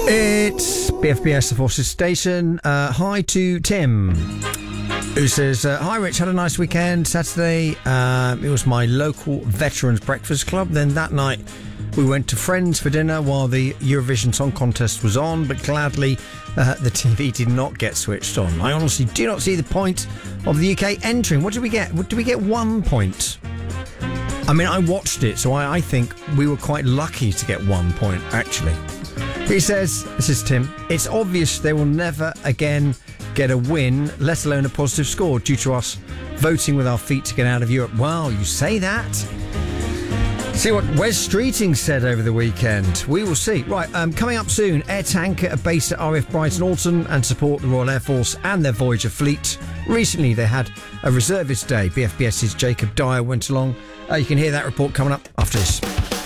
It's BFBS, the Forces Station. Hi to Tim, who says, hi Rich, had a nice weekend. Saturday, it was my local Veterans Breakfast Club. Then that night, we went to Friends for dinner while the Eurovision Song Contest was on, but gladly, the TV did not get switched on. I honestly do not see the point of the UK entering. What did we get? Did we get 1 point? I mean, I watched it, so I think we were quite lucky to get 1 point, actually. He says, this is Tim, it's obvious they will never again get a win, let alone a positive score, due to us voting with our feet to get out of Europe. Well, you say that. See what Wes Streeting said over the weekend. We will see. Right, coming up soon, Air Tanker are based at RAF Brighton Alton and support the Royal Air Force and their Voyager fleet. Recently, they had a reservist day. BFBS's Jacob Dyer went along. You can hear that report coming up after this.